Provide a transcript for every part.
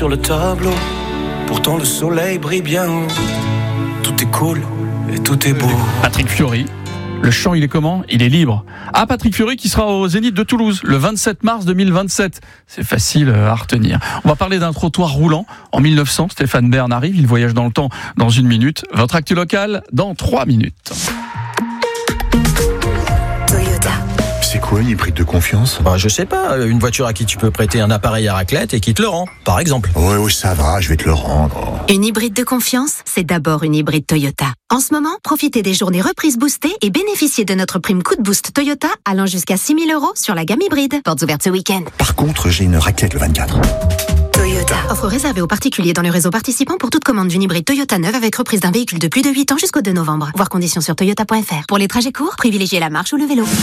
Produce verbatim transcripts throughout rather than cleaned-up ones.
sur le tableau. Pourtant le soleil brille bien haut. Tout est cool et tout est beau. Patrick Fiori. Le chant, il est comment ? Il est libre. Ah, Patrick Fiori qui sera au Zénith de Toulouse le vingt-sept mars deux mille vingt-sept. C'est facile à retenir. On va parler d'un trottoir roulant. En mille neuf cents, Stéphane Bern arrive. Il voyage dans le temps dans une minute. Votre actu locale dans trois minutes. C'est quoi une hybride de confiance ? Bah, je sais pas, une voiture à qui tu peux prêter un appareil à raclette et qui te le rend, par exemple. Oui, oui, ça va, je vais te le rendre. Une hybride de confiance, c'est d'abord une hybride Toyota. En ce moment, profitez des journées reprises boostées et bénéficiez de notre prime coup de boost Toyota allant jusqu'à six mille euros sur la gamme hybride. Portes ouvertes ce week-end. Par contre, j'ai une raclette le vingt-quatre. Toyota. Offre réservée aux particuliers dans le réseau participant pour toute commande d'une hybride Toyota neuve avec reprise d'un véhicule de plus de huit ans jusqu'au deux novembre. Voir conditions sur toyota point f r. Pour les trajets courts, privilégiez la marche ou le vélo.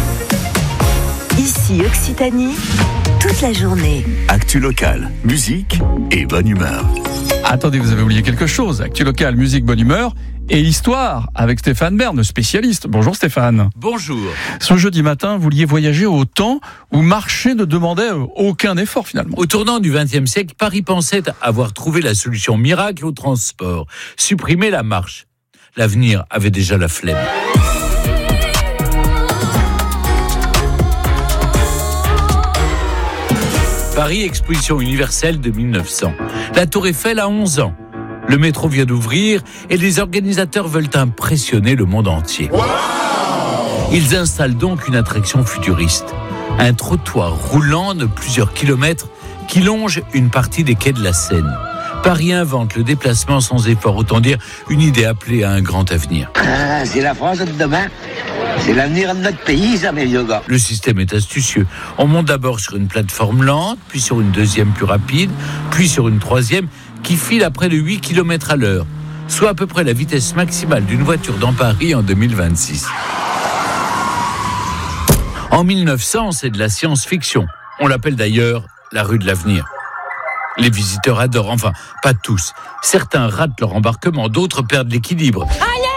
Ici Occitanie, toute la journée. Actu locale, musique et bonne humeur. Attendez, vous avez oublié quelque chose. Actu locale, musique, bonne humeur et histoire avec Stéphane Bern, spécialiste. Bonjour Stéphane. Bonjour. Ce jeudi matin, vous vouliez voyager au temps où marcher ne demandait aucun effort finalement. Au tournant du vingtième siècle, Paris pensait avoir trouvé la solution miracle au transport. Supprimer la marche. L'avenir avait déjà la flemme. Paris Exposition universelle de mille neuf cents. La Tour Eiffel a onze ans. Le métro vient d'ouvrir et les organisateurs veulent impressionner le monde entier. Wow! Ils installent donc une attraction futuriste. Un trottoir roulant de plusieurs kilomètres qui longe une partie des quais de la Seine. Paris invente le déplacement sans effort, autant dire une idée appelée à un grand avenir. Ah, c'est la France de demain. C'est l'avenir de notre pays, ça, mes vieux gars. Le système est astucieux. On monte d'abord sur une plateforme lente, puis sur une deuxième plus rapide, puis sur une troisième qui file à près de huit kilomètres à l'heure, soit à peu près la vitesse maximale d'une voiture dans Paris en deux mille vingt-six. En mille neuf cents, c'est de la science-fiction. On l'appelle d'ailleurs la rue de l'avenir. Les visiteurs adorent, enfin, pas tous. Certains ratent leur embarquement, d'autres perdent l'équilibre. Alerte !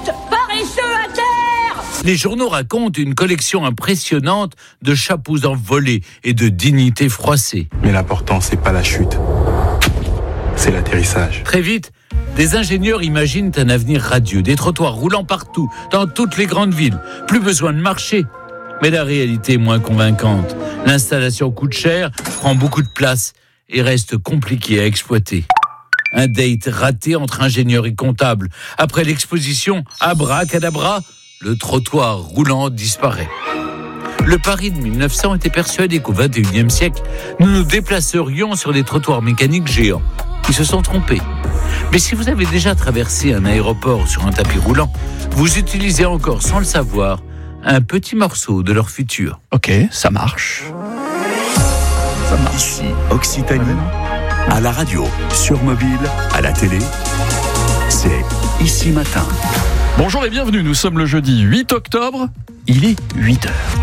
Paresseux à terre ! Les journaux racontent une collection impressionnante de chapeaux envolés et de dignités froissées. Mais l'important, c'est pas la chute, c'est l'atterrissage. Très vite, des ingénieurs imaginent un avenir radieux, des trottoirs roulants partout, dans toutes les grandes villes. Plus besoin de marcher. Mais la réalité est moins convaincante. L'installation coûte cher, prend beaucoup de place et reste compliquée à exploiter. Un date raté entre ingénieurs et comptables. Après l'exposition, abracadabra, le trottoir roulant disparaît. Le Paris de mille neuf cents était persuadé qu'au vingt et unième siècle, nous nous déplacerions sur des trottoirs mécaniques géants. Ils se sont trompés. Mais si vous avez déjà traversé un aéroport sur un tapis roulant, vous utilisez encore, sans le savoir, un petit morceau de leur futur. Ok, ça marche. Ça marche. Ici, Occitanie, à la radio, sur mobile, à la télé, c'est Ici Matin. Bonjour et bienvenue, nous sommes le jeudi huit octobre, il est huit heures.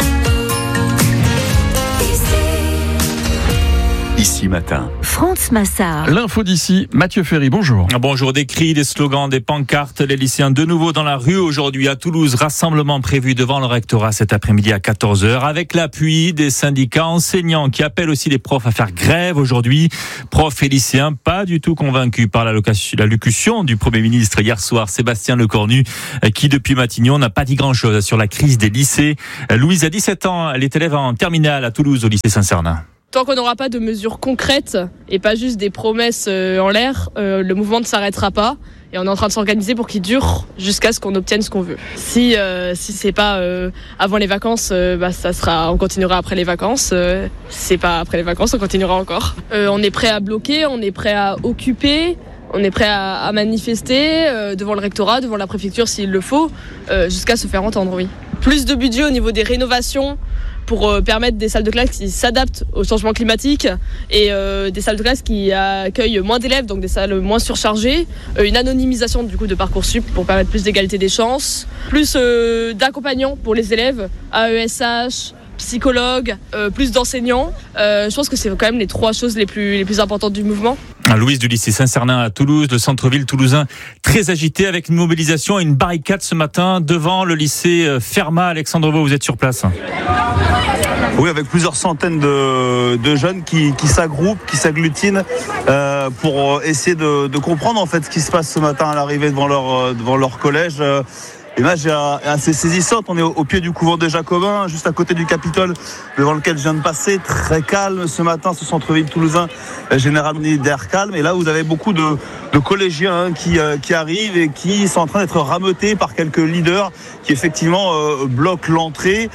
Ici Matin. France Massard. L'info d'ici, Mathieu Ferry, bonjour. Bonjour, des cris, des slogans, des pancartes, les lycéens de nouveau dans la rue aujourd'hui à Toulouse. Rassemblement prévu devant le rectorat cet après-midi à quatorze heures avec l'appui des syndicats enseignants qui appellent aussi les profs à faire grève aujourd'hui. Profs et lycéens pas du tout convaincus par l'allocution du Premier ministre hier soir, Sébastien Lecornu, qui depuis Matignon n'a pas dit grand-chose sur la crise des lycées. Louise a dix-sept ans, elle est élève en terminale à Toulouse au lycée Saint-Cernin. Tant qu'on n'aura pas de mesures concrètes et pas juste des promesses en l'air, euh, le mouvement ne s'arrêtera pas. Et on est en train de s'organiser pour qu'il dure jusqu'à ce qu'on obtienne ce qu'on veut. Si euh, si c'est pas euh, avant les vacances, euh, bah ça sera, on continuera après les vacances. Euh, si c'est pas après les vacances, on continuera encore. Euh, on est prêt à bloquer, on est prêt à occuper. On est prêt à, à manifester euh, devant le rectorat, devant la préfecture s'il le faut, euh, jusqu'à se faire entendre, oui. Plus de budget au niveau des rénovations pour euh, permettre des salles de classe qui s'adaptent au changement climatique et euh, des salles de classe qui accueillent moins d'élèves, donc des salles moins surchargées. Euh, une anonymisation du coup de Parcoursup pour permettre plus d'égalité des chances. Plus euh, d'accompagnants pour les élèves, A E S H, psychologues, euh, plus d'enseignants. Euh, je pense que c'est quand même les trois choses les plus, les plus importantes du mouvement. Louise du lycée Saint-Cernin à Toulouse, le centre-ville toulousain très agité avec une mobilisation et une barricade ce matin devant le lycée Fermat. Alexandre Vaux, vous êtes sur place. Oui, avec plusieurs centaines de, de jeunes qui, qui s'agroupent, qui s'agglutinent euh, pour essayer de, de comprendre en fait ce qui se passe ce matin à l'arrivée devant leur, devant leur collège. L'image est assez saisissante. On est au pied du couvent des Jacobins, juste à côté du Capitole, devant lequel je viens de passer. Très calme ce matin, ce centre-ville toulousain, généralement d'air calme. Et là, vous avez beaucoup de, de collégiens hein, qui, euh, qui arrivent et qui sont en train d'être rameutés par quelques leaders qui effectivement euh, bloquent l'entrée.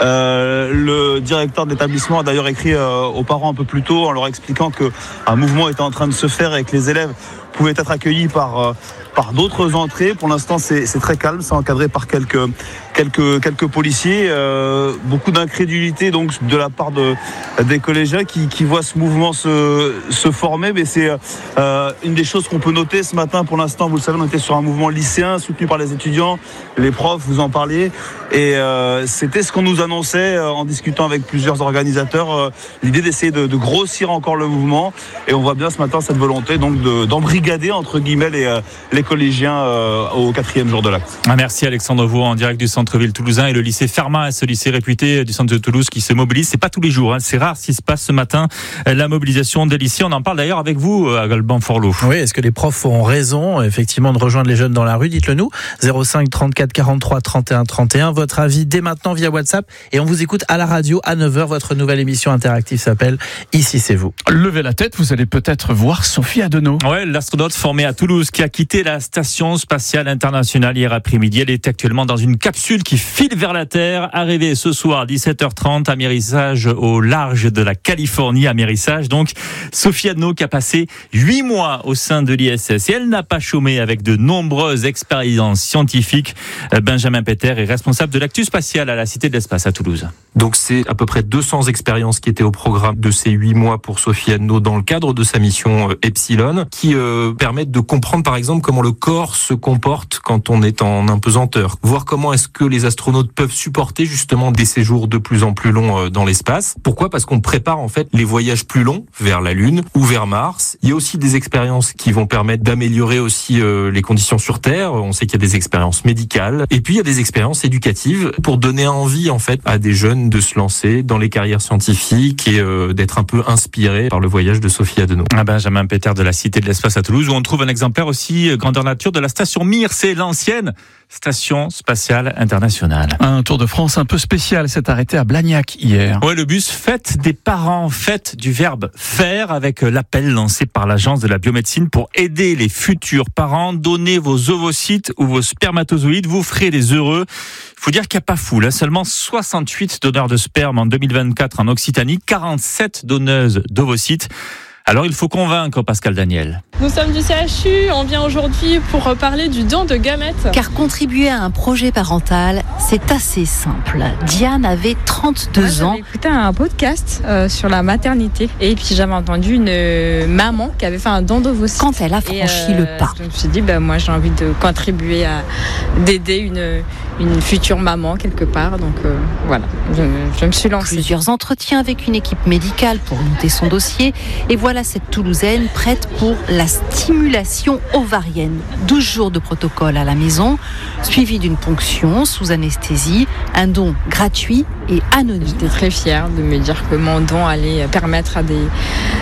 Euh, le directeur de l'établissement a d'ailleurs écrit euh, aux parents un peu plus tôt en leur expliquant qu'un mouvement était en train de se faire et que les élèves pouvaient être accueillis par, euh, par d'autres entrées. Pour l'instant, c'est, c'est très calme, c'est encadré par quelques, quelques, quelques policiers. Euh, beaucoup d'incrédulité donc de la part de, des collégiens qui, qui voient ce mouvement se, se former. Mais c'est euh, une des choses qu'on peut noter ce matin. Pour l'instant, vous le savez, on était sur un mouvement lycéen soutenu par les étudiants, les profs, vous en parliez. Et euh, c'était ce qu'on nous annonçait euh, en discutant avec plusieurs organisateurs, euh, l'idée d'essayer de, de grossir encore le mouvement. Et on voit bien ce matin cette volonté donc de, d'embrigader entre guillemets les, euh, les collégiens euh, au quatrième jour de l'acte. Ah, merci Alexandre Vaux en direct du centre-ville toulousain et le lycée Fermat, ce lycée réputé du centre de Toulouse qui se mobilise. C'est pas tous les jours, hein. C'est rare ce qui se passe ce matin, la mobilisation des lycées. On en parle d'ailleurs avec vous, Alban Forlot. Oui, est-ce que les profs ont raison effectivement de rejoindre les jeunes dans la rue? Dites-le nous. zéro cinq trente-quatre quarante-trois trente et un trente et un. Votre avis dès maintenant via WhatsApp et on vous écoute à la radio à neuf heures. Votre nouvelle émission interactive s'appelle Ici c'est vous. Levez la tête, vous allez peut-être voir Sophie Adenau. Ouais, l'astronaute formée à Toulouse qui a quitté la station spatiale internationale hier après-midi. Elle est actuellement dans une capsule qui file vers la Terre. Arrivée ce soir dix-sept heures trente, amérissage au large de la Californie. Amérissage donc. Sophie Adenau qui a passé huit mois au sein de l'I S S et elle n'a pas chômé avec de nombreuses expériences scientifiques. Benjamin Peter est responsable de l'actu spatiale à la Cité de l'Espace à Toulouse. Donc c'est à peu près deux cents expériences qui étaient au programme de ces huit mois pour Sophie Adenau dans le cadre de sa mission Epsilon, qui euh, permettent de comprendre par exemple comment le corps se comporte quand on est en impesanteur, voir comment est-ce que les astronautes peuvent supporter justement des séjours de plus en plus longs dans l'espace. Pourquoi ? Parce qu'on prépare en fait les voyages plus longs vers la Lune ou vers Mars. Il y a aussi des expériences qui vont permettre d'améliorer aussi euh, les conditions sur Terre. On sait qu'il y a des expériences médicales et puis il y a des expériences éducatives pour donner envie en fait à des jeunes de se lancer dans les carrières scientifiques et euh, d'être un peu inspirés par le voyage de Sophie Adenau. Ah Benjamin Peter de la Cité de l'Espace à Toulouse où on trouve un exemplaire aussi grandeur nature de la station Mir, c'est l'ancienne station spatiale internationale. Un Tour de France un peu spécial s'est arrêté à Blagnac hier. Ouais, le bus Fête des parents, fête du verbe faire avec l'appel lancé par l'agence de la biomédecine pour aider les futurs parents. Donnez vos ovocytes ou vos spermatozoïdes, vous ferez des heureux. Il faut dire qu'il n'y a pas fou, là, seulement soixante-huit donneurs de sperme en deux mille vingt-quatre en Occitanie, quarante-sept donneuses d'ovocytes. Alors il faut convaincre Pascal Daniel. Nous sommes du C H U, on vient aujourd'hui pour parler du don de gamètes. Car contribuer à un projet parental, c'est assez simple. Diane avait trente-deux Moi, ans. J'avais écouté un podcast euh, sur la maternité et puis j'avais entendu une euh, maman qui avait fait un don d'ovocytes. Quand elle a franchi et, euh, le pas. Je me suis dit, bah, moi j'ai envie de contribuer à d'aider une, une future maman quelque part. Donc euh, voilà, je, je me suis lancée. Plusieurs entretiens avec une équipe médicale pour monter son dossier. Et voilà cette Toulousaine prête pour la stimulation ovarienne. douze jours de protocole à la maison, suivi d'une ponction sous anesthésie, un don gratuit et anonyme. J'étais très fière de me dire que mon don allait permettre à des,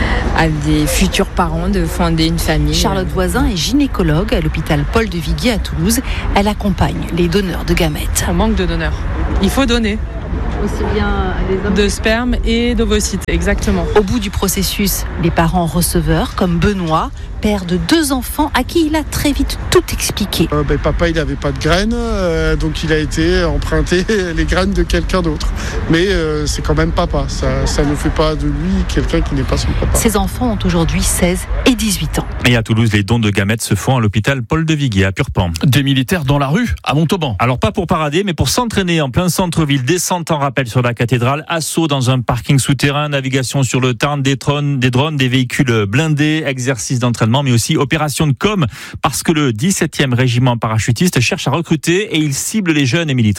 à des futurs parents de fonder une famille. Charlotte Voisin est gynécologue à l'hôpital Paul de Viguier à Toulouse. Elle accompagne les donneurs de gamètes. On manque de donneurs. Il faut donner. Aussi bien les hommes de sperme et d'ovocytes, exactement. Au bout du processus, les parents receveurs, comme Benoît, père de deux enfants, à qui il a très vite tout expliqué. Euh, ben, papa, il n'avait pas de graines, euh, donc il a été emprunté les graines de quelqu'un d'autre. Mais euh, c'est quand même papa, ça, ça ne fait pas de lui quelqu'un qui n'est pas son papa. Ses enfants ont aujourd'hui seize et dix-huit ans. Et à Toulouse, les dons de gamètes se font à l'hôpital Paul de Viguier à Purpan. Des militaires dans la rue à Montauban. Alors pas pour parader, mais pour s'entraîner en plein centre-ville, descente en rappel sur la cathédrale, assaut dans un parking souterrain, navigation sur le Tarn, des drones, des drones, des véhicules blindés, exercice d'entraînement, mais aussi opération de com, parce que le dix-septième régiment parachutiste cherche à recruter et il cible les jeunes et militants.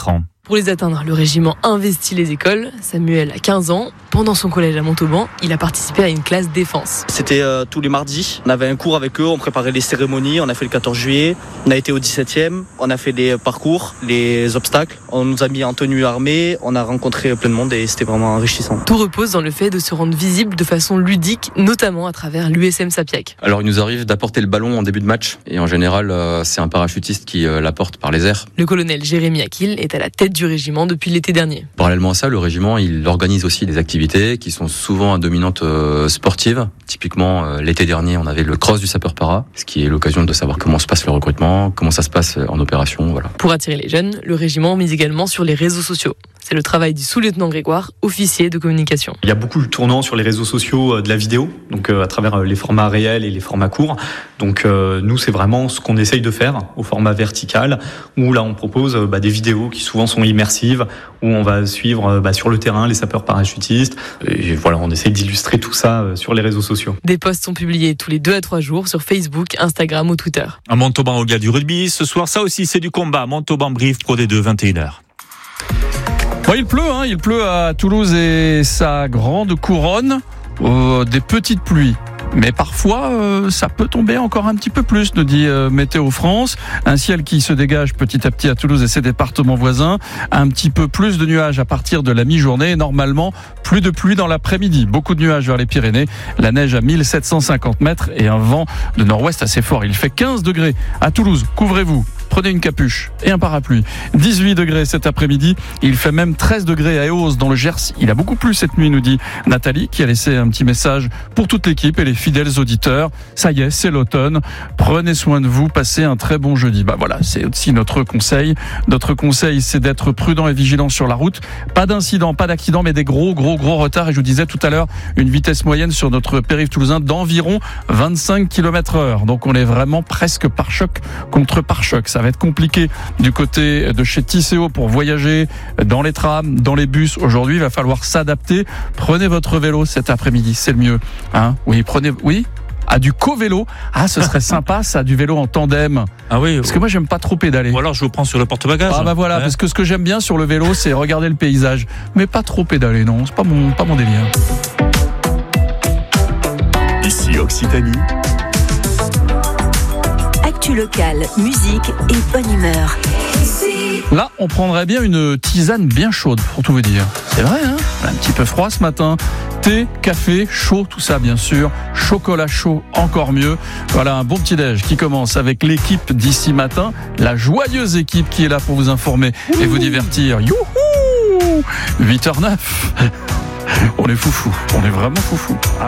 Pour les atteindre, le régiment investit les écoles. Samuel a quinze ans. Pendant son collège à Montauban, il a participé à une classe défense. C'était euh, tous les mardis. On avait un cours avec eux, on préparait les cérémonies. On a fait le quatorze juillet. On a été au dix-septième. On a fait les parcours, les obstacles. On nous a mis en tenue armée. On a rencontré plein de monde et c'était vraiment enrichissant. Tout repose dans le fait de se rendre visible de façon ludique, notamment à travers l'U S M Sapiac. Alors il nous arrive d'apporter le ballon en début de match et en général euh, c'est un parachutiste qui euh, l'apporte par les airs. Le colonel Jérémy Akil est à la tête du régiment depuis l'été dernier. Parallèlement à ça, le régiment il organise aussi des activités qui sont souvent à dominante euh, sportive. Typiquement euh, l'été dernier on avait le cross du sapeur-para, ce qui est l'occasion de savoir comment se passe le recrutement, comment ça se passe en opération. Voilà. Pour attirer les jeunes, le régiment mise également sur les réseaux sociaux. C'est le travail du sous-lieutenant Grégoire, officier de communication. Il y a beaucoup de tournants sur les réseaux sociaux de la vidéo, donc euh, à travers les formats réels et les formats courts. Donc euh, nous, c'est vraiment ce qu'on essaye de faire au format vertical, où là on propose euh, bah, des vidéos qui souvent sont immersives, où on va suivre euh, bah, sur le terrain les sapeurs parachutistes. Et voilà, on essaye d'illustrer tout ça euh, sur les réseaux sociaux. Des posts sont publiés tous les deux à trois jours sur Facebook, Instagram ou Twitter. À Montauban, au gars du rugby, ce soir, ça aussi c'est du combat. Montauban Brive Pro D deux, vingt et une heures. Bon, il pleut, hein, il pleut à Toulouse et sa grande couronne, euh, des petites pluies. Mais parfois, euh, ça peut tomber encore un petit peu plus, nous dit euh, Météo France. Un ciel qui se dégage petit à petit à Toulouse et ses départements voisins. Un petit peu plus de nuages à partir de la mi-journée. Normalement, plus de pluie dans l'après-midi. Beaucoup de nuages vers les Pyrénées. La neige à mille sept cent cinquante mètres et un vent de nord-ouest assez fort. Il fait quinze degrés à Toulouse. Couvrez-vous. Prenez une capuche et un parapluie. dix-huit degrés cet après-midi. Il fait même treize degrés à Eauze dans le Gers. Il a beaucoup plu cette nuit, nous dit Nathalie, qui a laissé un petit message pour toute l'équipe et les fidèles auditeurs. Ça y est, c'est l'automne. Prenez soin de vous. Passez un très bon jeudi. Bah voilà, c'est aussi notre conseil. Notre conseil, c'est d'être prudent et vigilant sur la route. Pas d'incident, pas d'accident, mais des gros, gros, gros retards. Et je vous disais tout à l'heure, une vitesse moyenne sur notre périph' toulousain d'environ vingt-cinq kilomètres heure. Donc on est vraiment presque pare-choc contre pare-choc. Ça va être compliqué du côté de chez Tisséo pour voyager dans les trams, dans les bus. Aujourd'hui, il va falloir s'adapter. Prenez votre vélo cet après-midi, c'est le mieux. Hein, oui, prenez, oui. Ah, du co-vélo. Ah, ce serait sympa, ça, du vélo en tandem. Ah oui. Parce que moi, j'aime pas trop pédaler. Ou alors, je vous prends sur le porte-bagages. Ah bah voilà, ouais. Parce que ce que j'aime bien sur le vélo, c'est regarder le paysage. Mais pas trop pédaler, non. C'est pas mon, pas mon délire. Ici Occitanie. Actu locale, musique et bonne humeur. Là, on prendrait bien une tisane bien chaude, pour tout vous dire. C'est vrai, hein? Un petit peu froid ce matin. Thé, café, chaud, tout ça bien sûr. Chocolat chaud, encore mieux. Voilà un bon petit déj qui commence avec l'équipe d'ici matin. La joyeuse équipe qui est là pour vous informer et vous divertir. Youhou! huit heures neuf. On est foufou. On est vraiment foufou. Ah